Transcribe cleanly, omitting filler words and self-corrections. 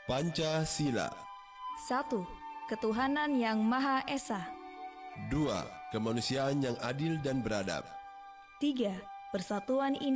Pancasila. 1. Ketuhanan yang Maha Esa. 2. Kemanusiaan yang adil dan beradab. 3. Persatuan